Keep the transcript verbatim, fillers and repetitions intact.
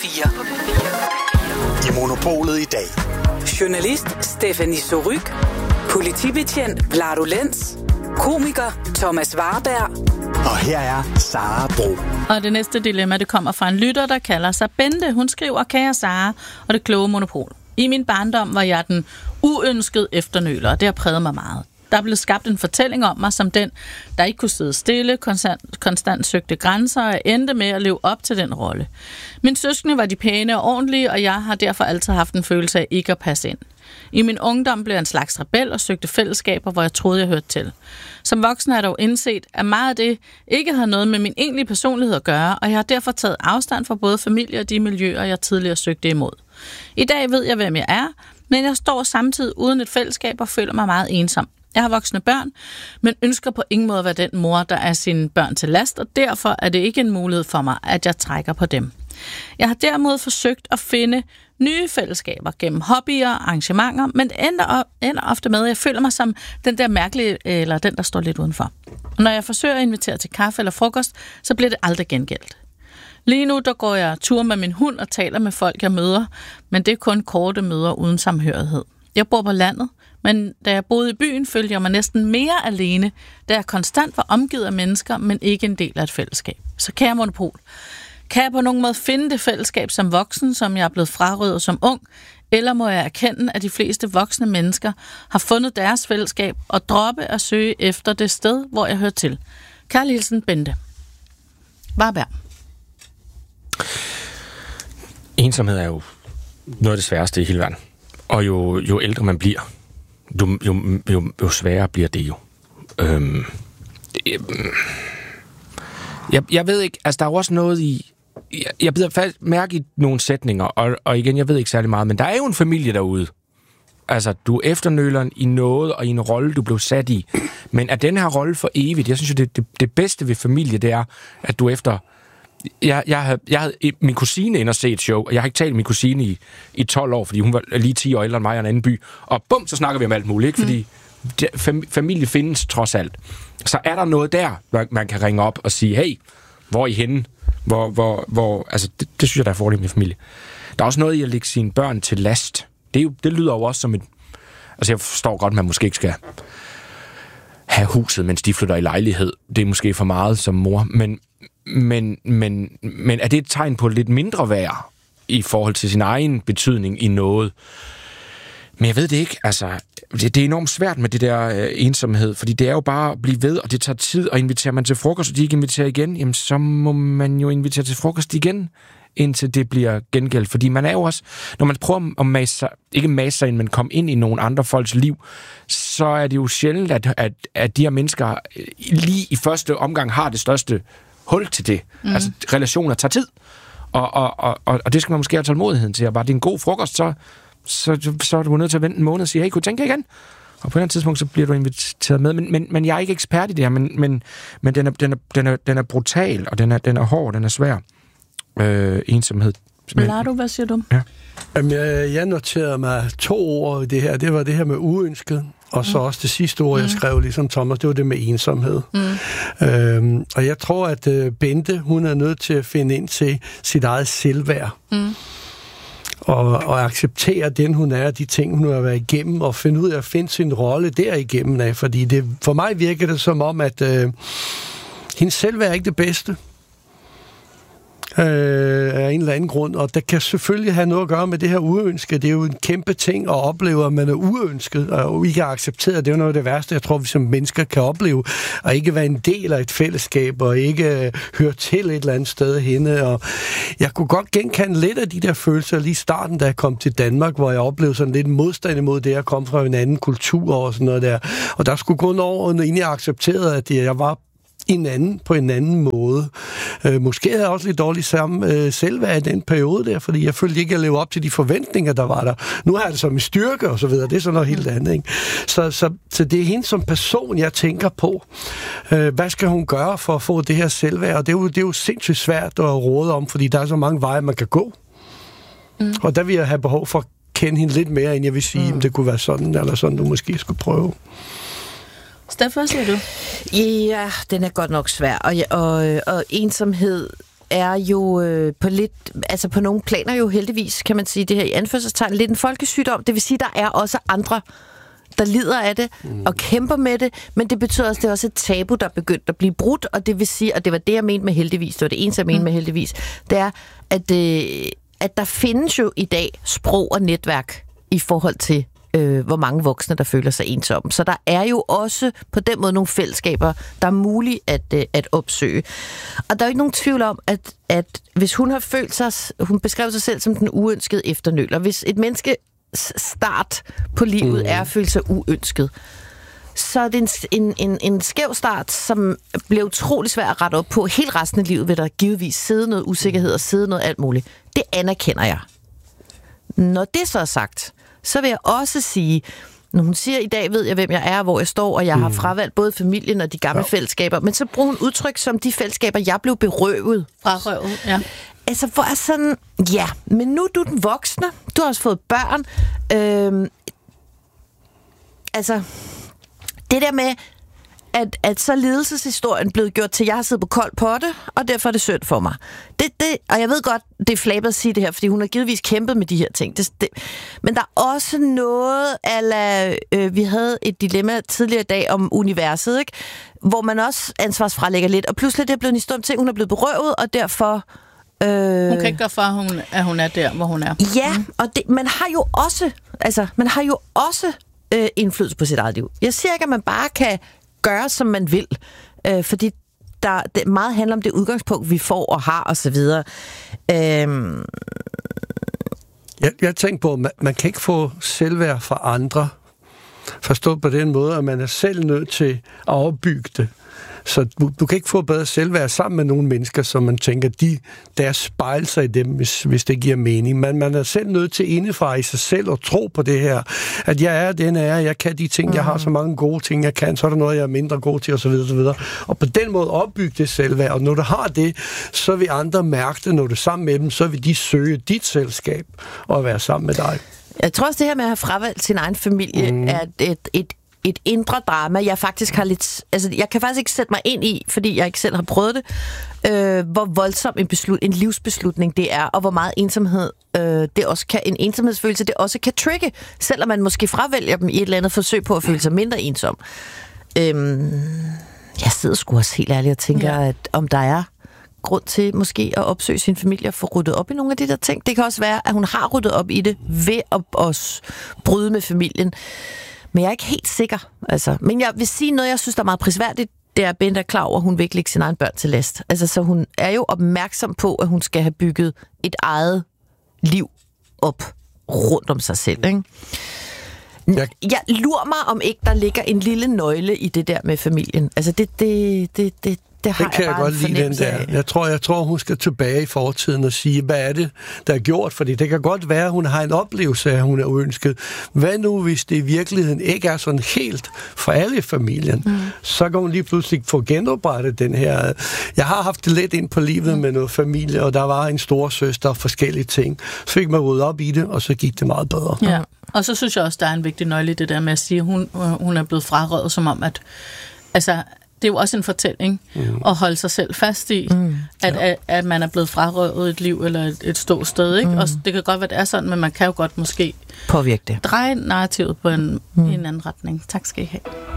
fire. I Monopolet i dag. Journalist Stephanie Surrugue. Politibetjent Vlado Lenz. Komiker Thomas Warberg. Og her er Sara Bro. Og det næste dilemma, det kommer fra en lytter, der kalder sig Bente. Hun skriver, kære Sara og det kloge Monopol. I min barndom var jeg den uønskede efternøler, og det har præget mig meget. Der blev skabt en fortælling om mig som den, der ikke kunne sidde stille, konstant, konstant søgte grænser og endte med at leve op til den rolle. Mine søskende var de pæne og ordentlige, og jeg har derfor altid haft en følelse af ikke at passe ind. I min ungdom blev jeg en slags rebel og søgte fællesskaber, hvor jeg troede, jeg hørte til. Som voksen har jeg dog indset, at meget af det ikke havde noget med min egentlige personlighed at gøre, og jeg har derfor taget afstand fra både familie og de miljøer, jeg tidligere søgte imod. I dag ved jeg, hvem jeg er, men jeg står samtidig uden et fællesskab og føler mig meget ensom. Jeg har voksne børn, men ønsker på ingen måde at være den mor, der er sine børn til last, og derfor er det ikke en mulighed for mig, at jeg trækker på dem. Jeg har derimod forsøgt at finde nye fællesskaber gennem hobbyer og arrangementer, men det ender, ender ofte med, at jeg føler mig som den der mærkelige, eller den, der står lidt udenfor. Og når jeg forsøger at invitere til kaffe eller frokost, så bliver det aldrig gengældt. Lige nu der går jeg tur med min hund og taler med folk, jeg møder, men det er kun korte møder uden samhørighed. Jeg bor på landet, men da jeg boede i byen, følte jeg mig næsten mere alene, da jeg konstant var omgivet af mennesker, men ikke en del af et fællesskab. Så kære Monopol, kan jeg på nogen måde finde det fællesskab som voksen, som jeg er blevet frarøvet som ung, eller må jeg erkende, at de fleste voksne mennesker har fundet deres fællesskab og droppe at søge efter det sted, hvor jeg hører til? Kærlig hilsen, Bente. Warberg. Ensomhed er jo noget af det sværeste i hele verden. Og jo, jo ældre man bliver, jo, jo, jo, jo sværere bliver det jo. Øhm, jeg, jeg ved ikke, altså der er jo også noget i, jeg, jeg bider fast mærke i nogle sætninger, og, og igen, jeg ved ikke særlig meget, men der er jo en familie derude. Altså, du er efternøleren i noget, og i en rolle, du blev sat i. Men er den her rolle for evigt? Jeg synes jo, det, det, det bedste ved familie, det er, at du efter... Jeg, jeg, havde, jeg havde min kusine ind og se et show, og jeg har ikke talt med min kusine i, i tolv år, fordi hun var lige ti år ældre end mig i en anden by. Og bum, så snakker vi om alt muligt, ikke? Fordi det, fam, familie findes trods alt. Så er der noget der, man kan ringe op og sige, hey, hvor er I henne? Hvor, hvor, hvor, altså, det, det synes jeg, der er fordel med familie. Der er også noget i at lægge sine børn til last. Det, er jo, det lyder jo også som et... Altså, jeg forstår godt, at man måske ikke skal have huset, mens de flytter i lejlighed. Det er måske for meget som mor, men... Men, men, men er det et tegn på lidt mindre værd i forhold til sin egen betydning i noget? Men jeg ved det ikke. Altså, det, det er enormt svært med det der øh, ensomhed, fordi det er jo bare at blive ved, og det tager tid, og inviterer man til frokost, og de ikke inviterer igen, jamen så må man jo invitere til frokost igen, indtil det bliver gengældt. Fordi man er jo også, når man prøver at mase sig, ikke mase sig ind, men komme ind i nogle andre folks liv, så er det jo sjældent, at, at, at de her mennesker lige i første omgang har det største hul til det. Mm. Altså, relationer tager tid. Og, og, og, og det skal man måske have tålmodigheden til. Og bare det er en god frokost, så, så, så er du nødt til at vente en måned og sige, hey, kunne du tænke igen? Og på et andet tidspunkt, så bliver du inviteret med. Men, men, men jeg er ikke ekspert i det her, men, men, men den, er, den, er, den, er, den er brutal, og den er, den er hård, den er svær. Øh, ensomhed. Vlado, hvad siger du? Ja. Jamen, jeg, jeg noterede mig to ord i det her. Det var det her med uønsket. Og så mm. også det sidste ord, jeg skrev, ligesom Thomas, det var det med ensomhed. Mm. Øhm, og jeg tror, at øh, Bente, hun er nødt til at finde ind til sit eget selvværd. Mm. Og, og acceptere den, hun er, de ting, hun har været igennem, og finde ud af at finde sin rolle derigennem af. Fordi det, for mig virker det som om, at øh, hendes selvværd er ikke det bedste. Øh, af en eller anden grund, og det kan selvfølgelig have noget at gøre med det her uønske. Det er jo en kæmpe ting at opleve, at man er uønsket, og ikke er accepteret. Det er jo noget af det værste, jeg tror, vi som mennesker kan opleve, at ikke være en del af et fællesskab, og ikke uh, høre til et eller andet sted henne. Og jeg kunne godt genkende lidt af de der følelser lige i starten, da jeg kom til Danmark, hvor jeg oplevede sådan lidt modstand imod det, at komme fra en anden kultur og sådan noget der. Og der skulle gå over, inden jeg accepterede, at jeg var en anden, på en anden måde. Øh, måske havde jeg også lidt dårligt sammen øh, selvværd i den periode der, fordi jeg følte ikke, at jeg levede op til de forventninger, der var der. Nu har jeg det som en styrke og så videre. Det er sådan noget helt andet, ikke? Så, så, så det er hende som person, jeg tænker på. Øh, hvad skal hun gøre for at få det her selvværd? Og det er jo, det er jo sindssygt svært at råde om, fordi der er så mange veje, man kan gå. Mm. Og der vil jeg have behov for at kende hende lidt mere, end jeg vil sige, mm. om det kunne være sådan, eller sådan, du måske skulle prøve. Steff, hvad siger du? Ja, den er godt nok svær. Og, og, og ensomhed er jo øh, på lidt, altså på nogle planer jo heldigvis, kan man sige, det her i anførselstegn, lidt en folkesygdom. Det vil sige, der er også andre, der lider af det mm. og kæmper med det, men det betyder også, det er også et tabu, der er begyndt at blive brudt, og det vil sige, og det var det, jeg mente med heldigvis, det var det eneste, jeg mente mm. med heldigvis, det er, at, øh, at der findes jo i dag sprog og netværk i forhold til, øh, hvor mange voksne, der føler sig ensomme. Så der er jo også på den måde nogle fællesskaber, der er mulige at, øh, at opsøge. Og der er jo ikke nogen tvivl om, at, at hvis hun har følt sig, hun beskrev sig selv som den uønskede efternøler, hvis et menneske start på livet mm. er at føle sig uønsket, så er det en, en, en, en skæv start, som bliver utrolig svær at rette op på. Helt resten af livet vil der givetvis sidde noget usikkerhed og sidde noget alt muligt. Det anerkender jeg. Når det så er sagt, så vil jeg også sige, når hun siger, i dag ved jeg, hvem jeg er, hvor jeg står, og jeg har fravalgt både familien og de gamle ja. fællesskaber, men så bruger hun udtryk som de fællesskaber, jeg blev berøvet. Frarøvet, ja. Altså, hvor er sådan, ja, men nu er du den voksne, du har også fået børn. Øhm, altså, det der med, at, at så ledelseshistorien blevet gjort til, at jeg har siddet på kold potte, og derfor er det synd for mig. Det, det, og jeg ved godt, det er flabet at sige det her, fordi hun har givetvis kæmpet med de her ting. Det, det, men der er også noget, ala, øh, vi havde et dilemma tidligere i dag om universet, ikke? Hvor man også ansvarsfralægger lidt, og pludselig det er blevet en stum ting, hun er blevet berøvet, og derfor... Øh, hun kan ikke gøre for, at hun, at hun er der, hvor hun er. Ja, mm. og det, man har jo også, altså, man har jo også øh, indflydelse på sit eget liv. Jeg siger ikke, at man bare kan gøre, som man vil, øh, fordi der, det meget handler om det udgangspunkt, vi får og har, og så videre. Øhm. Jeg, jeg tænker på, man, man kan ikke få selvværd fra andre. Forstået på den måde, at man er selv nødt til at opbygge det. Så du, du kan ikke få bedre selvværd sammen med nogle mennesker, som man tænker, de der spejler sig i dem, hvis, hvis det giver mening. Men man er selv nødt til indefra i sig selv at tro på det her. At jeg er den er, jeg kan de ting, mm. jeg har så mange gode ting, jeg kan, så er der noget, jeg er mindre god til, osv. osv. Og på den måde opbygge det selvværd. Og når du har det, så vil andre mærke det, når du er sammen med dem, så vil de søge dit selskab og være sammen med dig. Jeg tror også, det her med at have fravalgt sin egen familie mm. er et, et et indre drama, jeg faktisk har lidt... Altså, jeg kan faktisk ikke sætte mig ind i, fordi jeg ikke selv har prøvet det, øh, hvor voldsom en, beslut, en livsbeslutning det er, og hvor meget ensomhed øh, det også kan... En ensomhedsfølelse, det også kan trigge, selvom man måske fravælger dem i et eller andet forsøg på at føle sig mindre ensom. Øhm, jeg sidder sgu også helt ærligt og tænker, ja. at om der er grund til måske at opsøge sin familie og få ryddet op i nogle af de der ting. Det kan også være, at hun har ryddet op i det ved at, at bryde med familien. Men jeg er ikke helt sikker. Altså. Men jeg vil sige noget, jeg synes, der er meget prisværdigt, det er, at Bente er klar over, at hun vil ikke lægge sine egne børn til last. Altså, så hun er jo opmærksom på, at hun skal have bygget et eget liv op rundt om sig selv. Ikke? Jeg, jeg lurer mig, om ikke der ligger en lille nøgle i det der med familien. Altså, det, det, det, det, det har det kan jeg, jeg bare godt lide, den der. Jeg tror, jeg tror, hun skal tilbage i fortiden og sige, hvad er det, der er gjort? Fordi det kan godt være, at hun har en oplevelse af, at hun er uønsket. Hvad nu, hvis det i virkeligheden ikke er sådan helt for alle i familien? Mm. Så kan hun lige pludselig få genoprettet den her... Jeg har haft det lidt ind på livet med noget familie, og der var en storesøster og forskellige ting. Så fik man ryddet op i det, og så gik det meget bedre. Ja, og så synes jeg også, der er en vigtig nøgle i det der med at sige, at hun, hun er blevet frarøvet, som om, at... Altså, det er jo også en fortælling mm. at holde sig selv fast i, mm. at, at, at man er blevet frarøvet et liv eller et, et ståsted, ikke? Mm. Og det kan godt være, det er sådan, men man kan jo godt måske påvirke det. Dreje narrativet på en, mm. i en anden retning. Tak skal I have.